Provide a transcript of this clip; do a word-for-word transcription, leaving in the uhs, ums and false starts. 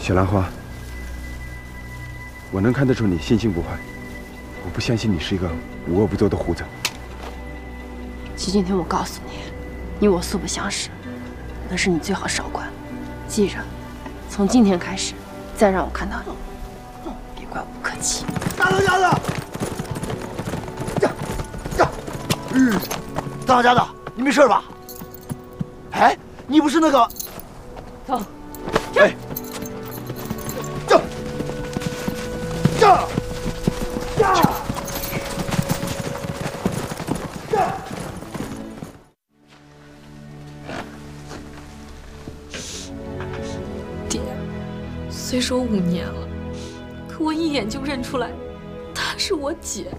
小兰花，我能看得出你心性不坏，我不相信你是一个无恶不作的虎子。 齐君听我告诉你，你我素不相识，那是你最好少管。记着，从今天开始，再让我看到你，别怪我不客气。 大当家的，这这，嗯，大当家的，你没事吧？哎，你不是那个？ 走。 哎。 这，这， 爹，虽说五年了，可我一眼就认出来，她是我姐。